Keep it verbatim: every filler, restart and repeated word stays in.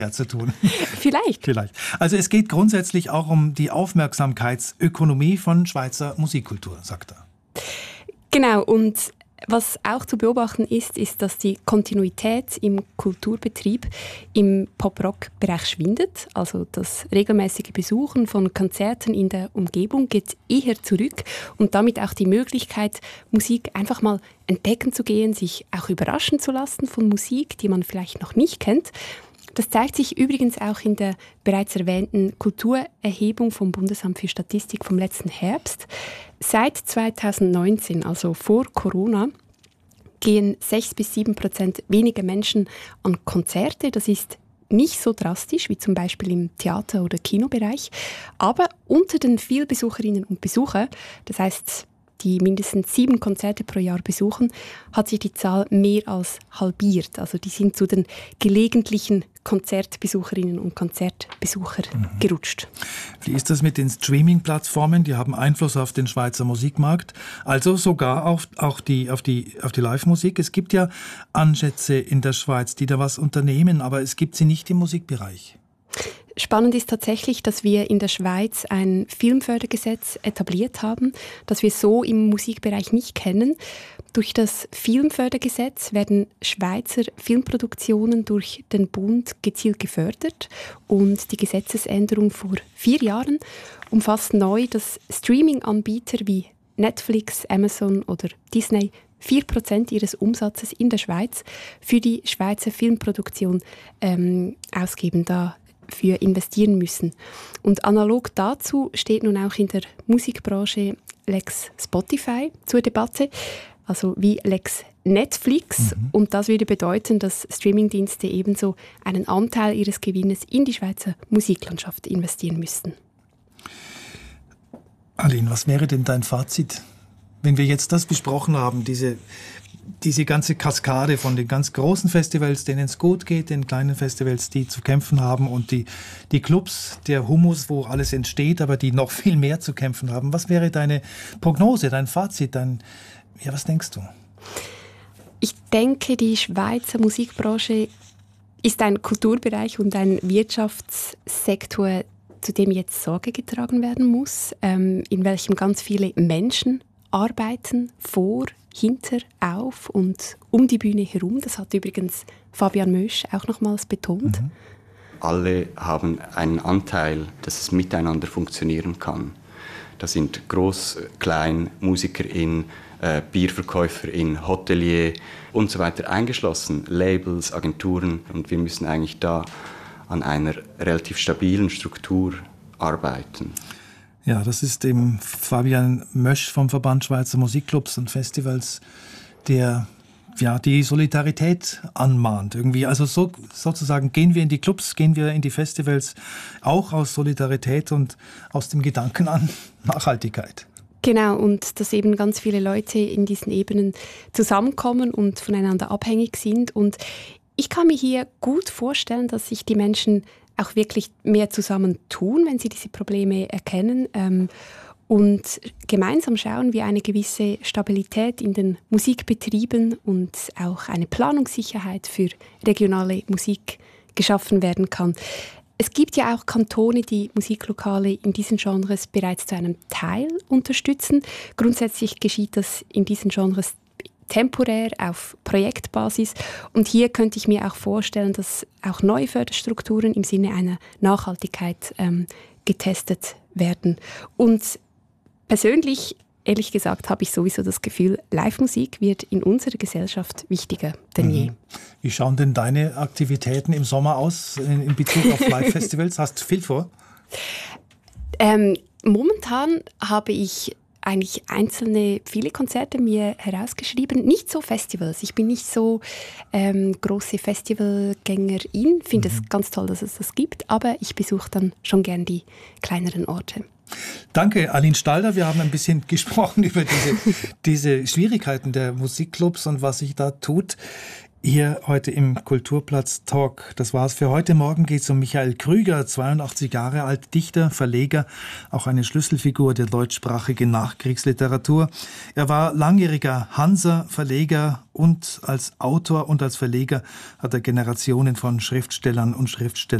zu tun. Vielleicht. Vielleicht. Also es geht grundsätzlich auch um die Aufmerksamkeitsökonomie von Schweizer Musikkultur, sagt er. Genau, und was auch zu beobachten ist, ist, dass die Kontinuität im Kulturbetrieb im Pop-Rock-Bereich schwindet. Also das regelmäßige Besuchen von Konzerten in der Umgebung geht eher zurück und damit auch die Möglichkeit, Musik einfach mal entdecken zu gehen, sich auch überraschen zu lassen von Musik, die man vielleicht noch nicht kennt. Das zeigt sich übrigens auch in der bereits erwähnten Kulturerhebung vom Bundesamt für Statistik vom letzten Herbst. Seit zweitausendneunzehn, also vor Corona, gehen sechs bis sieben Prozent weniger Menschen an Konzerte. Das ist nicht so drastisch wie zum Beispiel im Theater- oder Kinobereich. Aber unter den Vielbesucherinnen und Besuchern, das heißt, die mindestens sieben Konzerte pro Jahr besuchen, hat sich die Zahl mehr als halbiert. Also die sind zu den gelegentlichen Konzertbesucherinnen und Konzertbesucher mhm. gerutscht. Wie ist das mit den Streaming-Plattformen? Die haben Einfluss auf den Schweizer Musikmarkt, also sogar auf, auch die, auf die, auf die Live-Musik. Es gibt ja Ansätze in der Schweiz, die da was unternehmen, aber es gibt sie nicht im Musikbereich. Spannend ist tatsächlich, dass wir in der Schweiz ein Filmfördergesetz etabliert haben, das wir so im Musikbereich nicht kennen. Durch das Filmfördergesetz werden Schweizer Filmproduktionen durch den Bund gezielt gefördert und die Gesetzesänderung vor vier Jahren umfasst neu, dass Streaming-Anbieter wie Netflix, Amazon oder Disney vier Prozent ihres Umsatzes in der Schweiz für die Schweizer Filmproduktion ähm, ausgeben. Da für investieren müssen. Und analog dazu steht nun auch in der Musikbranche Lex Spotify zur Debatte, also wie Lex Netflix. Mhm. Und das würde bedeuten, dass Streamingdienste ebenso einen Anteil ihres Gewinnes in die Schweizer Musiklandschaft investieren müssten. Aline, was wäre denn dein Fazit, wenn wir jetzt das besprochen haben, diese diese ganze Kaskade von den ganz großen Festivals, denen es gut geht, den kleinen Festivals, die zu kämpfen haben und die, die Clubs, der Humus, wo alles entsteht, aber die noch viel mehr zu kämpfen haben. Was wäre deine Prognose, dein Fazit, dein, ja, was denkst du? Ich denke, die Schweizer Musikbranche ist ein Kulturbereich und ein Wirtschaftssektor, zu dem jetzt Sorge getragen werden muss, ähm, in welchem ganz viele Menschen arbeiten, vor, hinter, auf und um die Bühne herum. Das hat übrigens Fabian Moesch auch nochmals betont. Mhm. Alle haben einen Anteil, dass es miteinander funktionieren kann. Das sind Groß-, Klein-, MusikerInnen, äh, BierverkäuferInnen, Hotelier und so weiter eingeschlossen, Labels, Agenturen. Und wir müssen eigentlich da an einer relativ stabilen Struktur arbeiten. Ja, das ist eben Fabian Moesch vom Verband Schweizer Musikclubs und Festivals, der ja die Solidarität anmahnt irgendwie. Also so, sozusagen gehen wir in die Clubs, gehen wir in die Festivals auch aus Solidarität und aus dem Gedanken an Nachhaltigkeit. Genau, und dass eben ganz viele Leute in diesen Ebenen zusammenkommen und voneinander abhängig sind. Und ich kann mir hier gut vorstellen, dass sich die Menschen auch wirklich mehr zusammen tun, wenn sie diese Probleme erkennen ähm, und gemeinsam schauen, wie eine gewisse Stabilität in den Musikbetrieben und auch eine Planungssicherheit für regionale Musik geschaffen werden kann. Es gibt ja auch Kantone, die Musiklokale in diesen Genres bereits zu einem Teil unterstützen. Grundsätzlich geschieht das in diesen Genres temporär auf Projektbasis. Und hier könnte ich mir auch vorstellen, dass auch neue Förderstrukturen im Sinne einer Nachhaltigkeit ähm, getestet werden. Und persönlich, ehrlich gesagt, habe ich sowieso das Gefühl, Live-Musik wird in unserer Gesellschaft wichtiger denn mhm. je. Wie schauen denn deine Aktivitäten im Sommer aus in Bezug auf Live-Festivals? Hast du viel vor? Ähm, momentan habe ich eigentlich einzelne, viele Konzerte mir herausgeschrieben. Nicht so Festivals. Ich bin nicht so ähm, große Festivalgängerin. Finde es mhm. ganz toll, dass es das gibt. Aber ich besuche dann schon gern die kleineren Orte. Danke, Aline Stalder. Wir haben ein bisschen gesprochen über diese, diese Schwierigkeiten der Musikclubs und was sich da tut. Hier heute im Kulturplatz Talk. Das war's für heute. Morgen geht's um Michael Krüger, zweiundachtzig Jahre alt, Dichter, Verleger, auch eine Schlüsselfigur der deutschsprachigen Nachkriegsliteratur. Er war langjähriger Hansa-Verleger und als Autor und als Verleger hat er Generationen von Schriftstellern und Schriftstellern